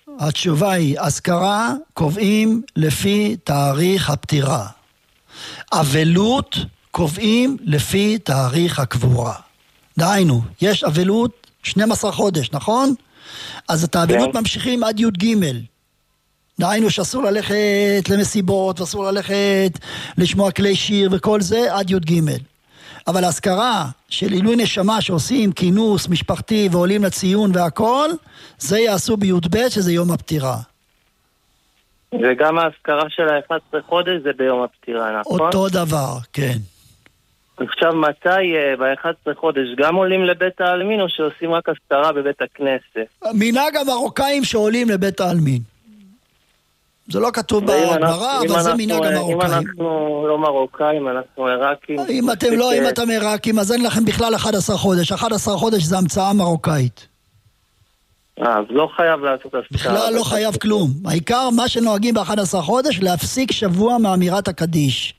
התשובה היא, אזכרה קובעים לפי תאריך הפטירה. אבלות קובעים לפי תאריך הקבורה. דהיינו, יש אבלות 12 חודש, נכון? אז את האבלות ממשיכים עד י"ג. דהיינו שאסור ללכת למסיבות, ואסור ללכת לשמוע כלי שיר וכל זה עד י"ג. אבל ההזכרה של עילוי נשמה שעושים כינוס משפחתי ועולים לציון והכל, זה יעשו בי"ב שזה יום הפטירה. וגם ההזכרה של ה-11 חודש זה ביום הפטירה, נכון? אותו דבר, כן. עכשיו מתי ב-11 חודש גם עולים לבית העלמין או שעושים רק הזכרה בבית הכנסת? מנהג המרוקאים שעולים לבית העלמין. זה לא כתוב בגמרא, אבל זה מנהג המרוקאים. אם אנחנו לא מרוקאים, אנחנו עיראקים. אם אתם עיראקים, אז אין לכם בכלל 11 חודש. 11 חודש זה המצאה מרוקאית. אז לא חייב לעשות הזכרה. בכלל לא חייב כלום. העיקר מה שנוהגים ב-11 חודש, להפסיק שבוע מאמירת הקדיש.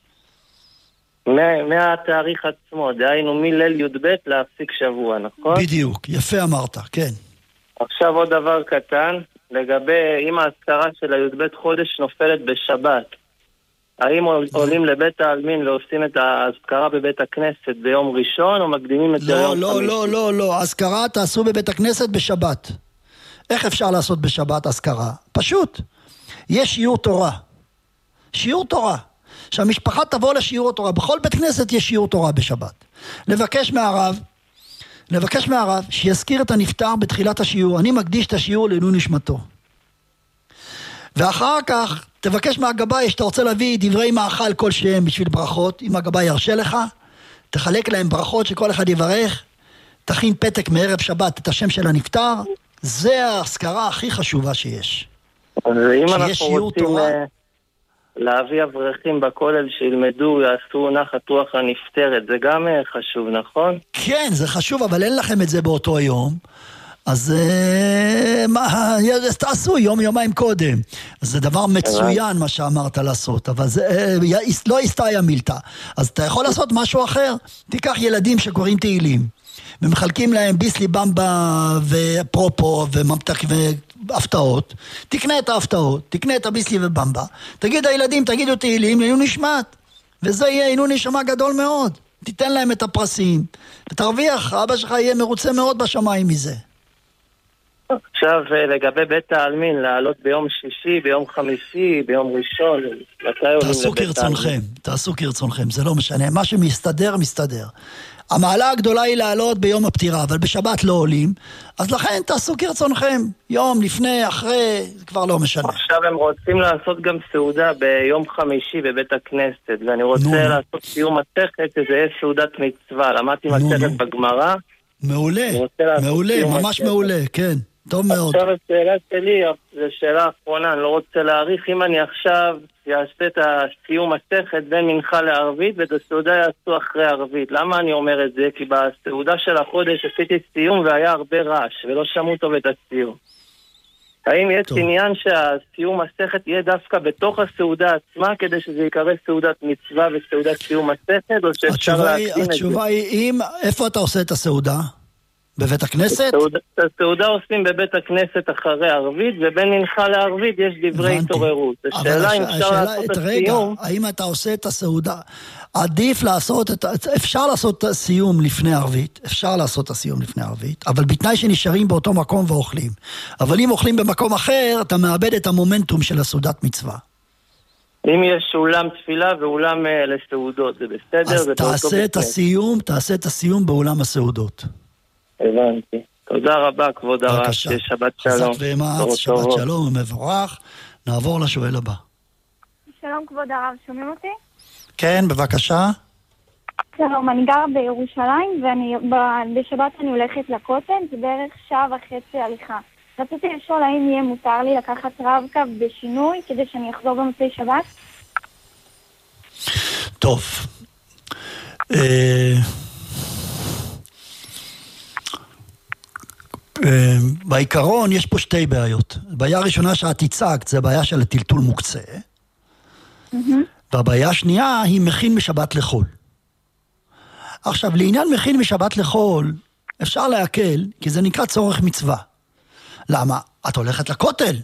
מהתאריך עצמו, דהיינו מליל י"ב להפסיק שבוע, נכון? בדיוק, יפה אמרת, כן. עכשיו עוד דבר קטן, לגבי אם ההזכרה של הי"ב חודש נופלת בשבת, האם עולים לבית העלמין ועושים את ההזכרה בבית הכנסת ביום ראשון או מקדימים את זה ליום חמישי? לא, ההזכרה תעשו בבית הכנסת בשבת. איך אפשר לעשות בשבת הזכרה? פשוט, יש שיעור תורה. שיעור תורה. שהמשפחה תבוא לשיעור התורה. בכל בית כנסת יש שיעור תורה בשבת. לבקש מהרב שיזכיר את הנפטר בתחילת השיעור. אני מקדיש את השיעור לעילוי נשמתו. ואחר כך תבקש מהגבאי שאתה רוצה להביא דברי מאכל כלשהם בשביל ברכות. אם הגבאי ירשה לך, תחלק להם ברכות שכל אחד יברך. תכין פתק מערב שבת את השם של הנפטר. זה ההזכרה הכי חשובה שיש. אז אם אנחנו רוצים להביא אברכים בכולל שילמדו, יעשו נחת רוח הנפטרת, זה גם חשוב, נכון? כן, זה חשוב, אבל אין לכם את זה באותו יום. אז תעשו יומיים קודם. זה דבר מצוין מה שאמרת לעשות, אבל זה לא הסתייע מילתא. אז אתה יכול לעשות משהו אחר? תיקח ילדים שקוראים תהילים, ומחלקים להם ביסלי במבה ופרופו וממתק והפתעות. תקנה את ההפתעות, תקנה את הביסלי ובמבה. תגיד הילדים, תגידו תהילים, יהיו נשמת. וזה יהיה עילוי נשמה גדול מאוד. תיתן להם את הפרסים, ותרוויח, אבא שלך יהיה מרוצה מאוד בשמיים מזה. עכשיו לגבי בית העלמין, לעלות ביום שישי, ביום חמישי, ביום ראשון, מתי עולים לבית העלמין? תעשו כרצונכם, זה לא משנה, מה שמסתדר, מסתדר. המעלה הגדולה היא לעלות ביום הפטירה, אבל בשבת לא עולים, אז לכן תעשו כרצונכם, יום, לפני, אחרי, זה כבר לא משנה. עכשיו הם רוצים לעשות גם סעודה ביום חמישי בבית הכנסת, ואני רוצה לעשות סיום מסכת, שזה יהיה סעודת מצווה, למדתי מסכת בגמרא. מעולה, ממש מעולה, כן. טוב מאוד. עכשיו השאלה שלי, זו שאלה האחרונה, אני לא רוצה להאריך, אם אני עכשיו אעשה את הסיום מסכת בין מנחה לערבית, ואת הסעודה יעשו אחרי ערבית. למה אני אומר את זה? כי בסעודה של החודש עשיתי סיום והיה הרבה רעש, ולא שמעו טוב את הסיום. האם יש עניין שהסיום מסכת יהיה דווקא בתוך הסעודה עצמה, כדי שזה יקרא סעודת מצווה וסעודת סיום מסכת, או שאפשר להקדים את זה? התשובה היא, איפה אתה עושה את הסעודה? בבית הכנסת? את הסעודה עושים בבית הכנסת אחרי ערבית, ובין מנחה לערבית יש דברי התעוררות. השאלה אם אפשר לעשות את הסיום. האם אתה עושה את הסעודה? עדיף לעשות, אפשר לעשות את הסיום לפני ערבית, אבל בתנאי שנשארים באותו מקום ואוכלים. אבל אם אוכלים במקום אחר, אתה מאבד את המומנטום של הסעודת מצווה. אם יש אולם תפילה ואולם לסעודות, זה בסדר? אז תעשה את הסיום באולם הסעודות. הבנתי. תודה רבה, כבוד הרב. שבת שלום. חזק ואמץ, שבת שלום ומבורך. נעבור לשואל הבא. שלום, כבוד הרב, שומעים אותי? כן, בבקשה. שלום, אני גרה בירושלים, ובשבת אני הולכת לכותל, זה בערך שעה וחצי הליכה. רציתי לשאול האם יהיה מותר לי לקחת רב-קו בשינוי, כדי שאני אחזור במוצאי שבת? טוב. בעיקרון יש פה שתי בעיות. הבעיה הראשונה שאת הצגת, זה בעיה של הטלטול מוקצה. והבעיה השנייה היא מכין משבת לחול. עכשיו, לעניין מכין משבת לחול, אפשר להקל, כי זה נקרא צורך מצווה. למה? את הולכת לכותל,